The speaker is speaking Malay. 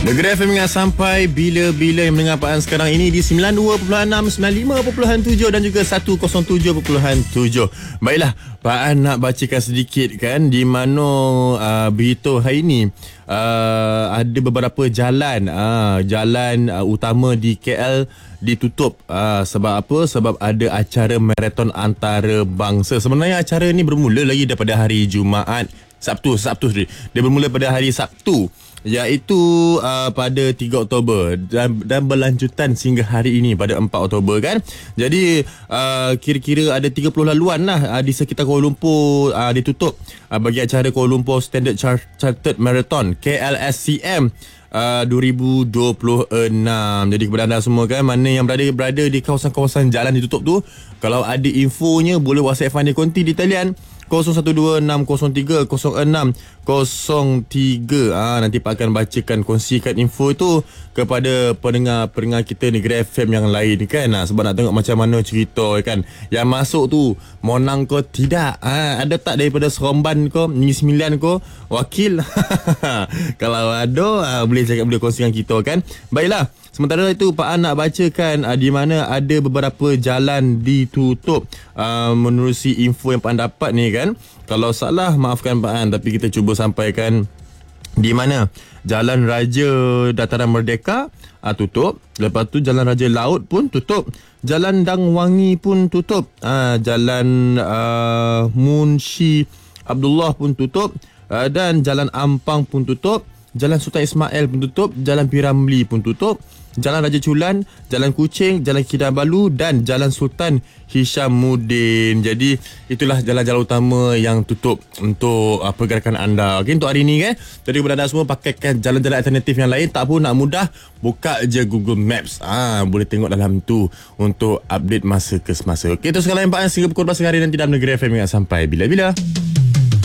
Negeri FM ingat sampai bila-bila yang mendengar Pak An sekarang ini di 92.6, 95.7 dan juga 107.7. Baiklah, Pak An nak bacakan sedikit kan di mana berita hari ini ada beberapa jalan utama di KL ditutup. Sebab apa? Sebab ada acara maraton antarabangsa. Sebenarnya acara ni bermula lagi daripada hari Jumaat, Sabtu. Dia bermula pada hari Sabtu, iaitu pada 3 Oktober dan berlanjutan sehingga hari ini pada 4 Oktober kan. Jadi kira-kira ada 30 laluan lah di sekitar Kuala Lumpur ditutup bagi acara Kuala Lumpur Standard Chartered Marathon KLSCM 2026. Jadi kepada anda semua kan, mana yang berada di kawasan-kawasan jalan ditutup tu, kalau ada infonya boleh WhatsApp Fandi Konti di talian 0126030603. Nanti Pak akan bacakan, kongsikan info itu kepada pendengar kita Negeri FM yang lain kan. Sebab nak tengok macam mana cerita kan, yang masuk tu Monang ko tidak, ada tak daripada Seremban ko, Negeri Sembilan ko wakil. Kalau ada boleh cakap, boleh kongsikan kita kan. Baiklah, sementara itu Pak An nak bacakan di mana ada beberapa jalan ditutup menerusi info yang Pak An dapat ni kan. Kalau salah maafkan Pak An, tapi kita cuba sampaikan di mana Jalan Raja Dataran Merdeka tutup. Lepas tu Jalan Raja Laut pun tutup. Jalan Dang Wangi pun tutup. Jalan Munshi Abdullah pun tutup. Dan Jalan Ampang pun tutup. Jalan Sultan Ismail pun tutup. Jalan Piramli pun tutup. Jalan Raja Chulan, Jalan Kuching, Jalan Kinabalu dan Jalan Sultan Hishamuddin. Jadi itulah jalan-jalan utama yang tutup untuk pergerakan anda. Okey, untuk hari ni kan. Jadi kepada anda semua, pakaikan jalan-jalan alternatif yang lain. Tak pun nak mudah, buka je Google Maps. Boleh tengok dalam tu untuk update masa ke semasa. Okey, itu segala yang Pak An sehingga pukul 12 hari nanti dalam Negeri FM yang sampai bila-bila.